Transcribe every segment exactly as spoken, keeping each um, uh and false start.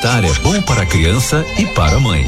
Amamentar é bom para a criança e para a mãe.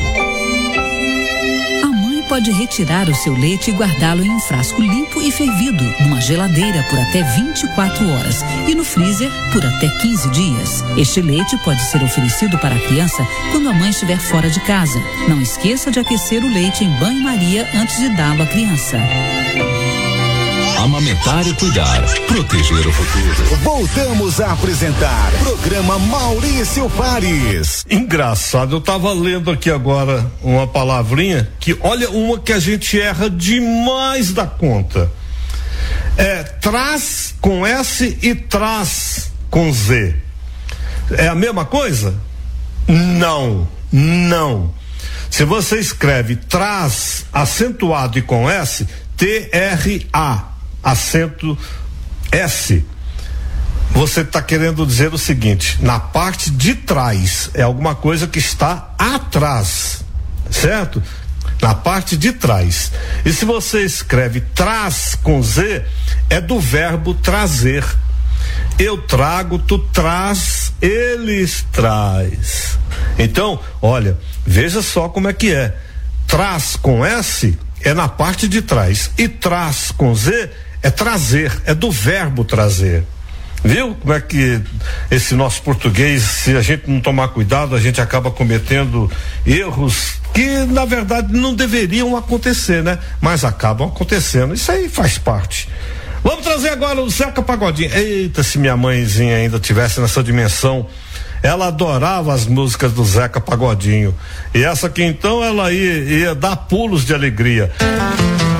Pode retirar o seu leite e guardá-lo em um frasco limpo e fervido, numa geladeira por até vinte e quatro horas e no freezer por até quinze dias. Este leite pode ser oferecido para a criança quando a mãe estiver fora de casa. Não esqueça de aquecer o leite em banho-maria antes de dá-lo à criança. Amamentar e cuidar, proteger o futuro. Voltamos a apresentar programa Maurício Paris. Engraçado, eu tava lendo aqui agora uma palavrinha que, olha, uma que a gente erra demais da conta. É traz com S e traz com Z. É a mesma coisa? Não, não. Se você escreve traz acentuado e com S, T R A, acento S, você está querendo dizer o seguinte: na parte de trás é alguma coisa que está atrás, certo? Na parte de trás. E se você escreve traz com Z, é do verbo trazer. Eu trago, tu traz, eles traz. Então, olha, veja só como é que é. Traz com S é na parte de trás e traz com Z é trazer, é do verbo trazer. Viu como é que esse nosso português, se a gente não tomar cuidado, a gente acaba cometendo erros que na verdade não deveriam acontecer, né? Mas acabam acontecendo. Isso aí faz parte. Vamos trazer agora o Zeca Pagodinho. Eita, se minha mãezinha ainda tivesse nessa dimensão. Ela adorava as músicas do Zeca Pagodinho. E essa aqui então ela ia, ia dar pulos de alegria.